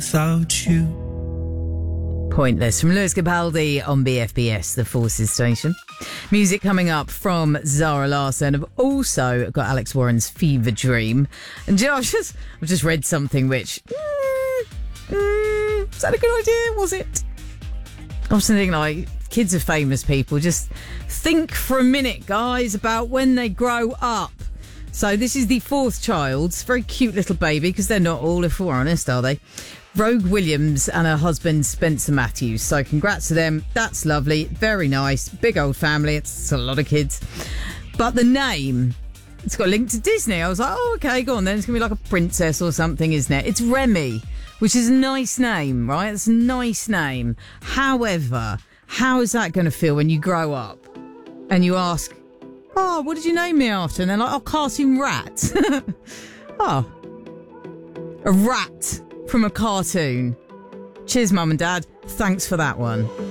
without you. Pointless from Lewis Capaldi on BFBS, the Forces station. Music coming up from Zara Larsson. I've also got Alex Warren's Fever Dream. And you know, I've just read something which... is that a good idea? Was it? I was thinking, like, kids of famous people, just think for a minute, guys, about when they grow up. So this is the fourth child. It's a very cute little baby, because they're not all, if we're honest, are they? Rogue Williams and her husband Spencer Matthews. So congrats to them. That's lovely. Very nice. Big old family. It's a lot of kids. But the name, it's got a link to Disney. I was like, oh, okay, go on then. It's going to be like a princess or something, isn't it? It's Remy, which is a nice name, right? It's a nice name. However, how is that going to feel when you grow up and you ask, oh, what did you name me after? And they're like, oh, Cartoon Rat. Oh, a rat from a cartoon. Cheers, Mum and Dad. Thanks for that one.